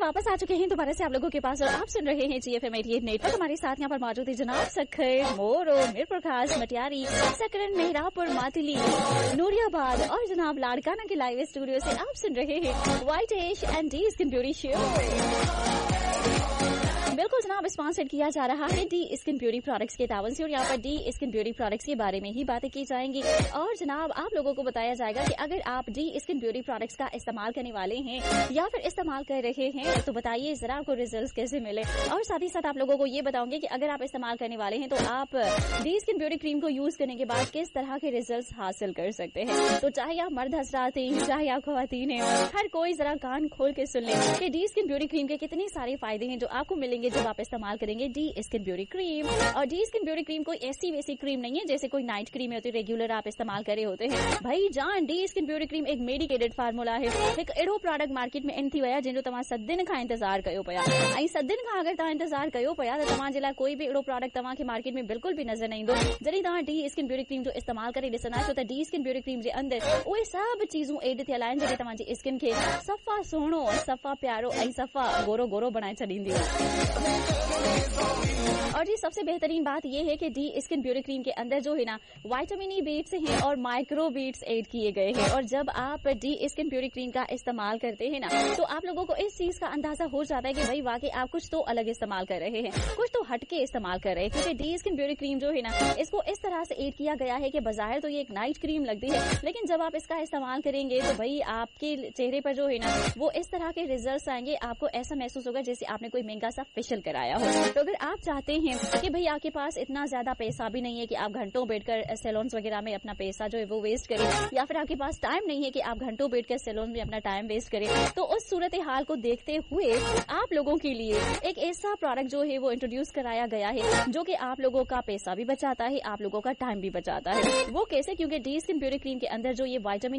वापस आ चुके हैं दोबारा से आप लोगों के पास और आप सुन रहे हैं GFM 88 नेटवर्क। हमारे साथ यहाँ पर मौजूद है जनाब सखर, मोरो, मीरपुर खास, मटियारी, सकरन, मेहरापुर, मातली, नूरियाबाद और जनाब लाड़काना के लाइव स्टूडियो से आप सुन रहे हैं white ash and D skin beauty show. बिल्कुल जनाब, स्पॉन्सर्ड किया जा रहा है डी स्किन ब्यूटी प्रोडक्ट्स के तावन से और यहाँ पर डी स्किन ब्यूटी प्रोडक्ट्स के बारे में ही बातें की जाएंगी। और जनाब आप लोगों को बताया जाएगा कि अगर आप डी स्किन ब्यूटी प्रोडक्ट्स का इस्तेमाल करने वाले हैं या फिर इस्तेमाल कर रहे हैं तो बताइए जरा आपको रिजल्ट कैसे मिले। और साथ ही साथ आप लोगों को ये बताऊंगे कि अगर आप इस्तेमाल करने वाले हैं तो आप डी स्किन ब्यूटी क्रीम को यूज करने के बाद किस तरह के रिजल्ट हासिल कर सकते हैं। तो चाहे आप मर्द हजरात हैं, चाहे आप खवातीन हैं, हर कोई जरा कान खोल के सुन ले कि डी स्किन ब्यूटी क्रीम के कितने सारे फायदे हैं जो आपको मिलेंगे जब आप इस्तेमाल करेंगे डी स्किन ब्यूटी क्रीम। और डी स्किन ब्यूटी क्रीम कोई ऐसी वैसी क्रीम नहीं है जैसे कोई नाइट क्रीम होती है रेगुलर आप इस्तेमाल करे होते हैं। भाई जान, डी स्किन ब्यूटी क्रीम एक मेडिकेटेड फार्मूला है। एक एड़ो प्रोडक्ट मार्केट में एन थी वया जिन तव्हां 7 दिन खां इंतजार कयो पिया ऐं 7 दिन खां अगर तव्हां इंतजार कयो पिया त तव्हां जे लाइ कोई बि एड़ो प्रोडक्ट तव्हां खे मार्केट में बिल्कुल भी नज़र न ईंदो। जॾहिं तव्हां डी स्किन ब्यूटी क्रीम जो इस्तेमाल करे ॾिसंदा छो त डी स्किन ब्यूटी क्रीम जे अंदरि उहे सभु चीज़ूं एड थियल आहिनि जेके तव्हांजी स्किन खे सफ़ा सुहिणो, सफ़ा प्यारो ऐं सफ़ा गोरो गोरो बणाए छॾींदियूं। और जी सबसे बेहतरीन बात यह है कि डी स्किन ब्यूटी क्रीम के अंदर जो है ना विटामिन ई बीट्स हैं और माइक्रो बीट्स ऐड किए गए हैं। और जब आप डी स्किन ब्यूटी क्रीम का इस्तेमाल करते हैं ना तो आप लोगों को इस चीज का अंदाजा हो जाता है कि भाई वाकई आप कुछ तो अलग इस्तेमाल कर रहे हैं, कुछ तो हटके इस्तेमाल कर रहे हैं। क्योंकि डी स्किन ब्यूटी क्रीम जो है ना इसको इस तरह से ऐड किया गया है कि बाजार तो ये एक नाइट क्रीम लगती है, लेकिन जब आप इसका इस्तेमाल करेंगे तो भाई आपके चेहरे पर जो है ना वो इस तरह के रिजल्ट आएंगे, आपको ऐसा महसूस होगा जैसे आपने कोई महंगा सा फेशियल कराया हो। तो अगर आप चाहते हैं कि भाई आपके पास इतना ज्यादा पैसा भी नहीं है कि आप घंटों बैठकर सैलून्स वगैरह में अपना पैसा जो है वो वेस्ट करें, या फिर आपके पास टाइम नहीं है कि आप घंटों बैठकर सैलून में अपना टाइम वेस्ट करें, तो उस सूरत हाल को देखते हुए आप लोगों के लिए एक ऐसा प्रोडक्ट जो है वो इंट्रोड्यूस कराया गया है जो कि आप लोगों का पैसा भी बचाता है, आप लोगों का टाइम भी बचाता है। वो कैसे? क्योंकि डी स्किन ब्यूटी क्रीम के अंदर जो ये विटामिन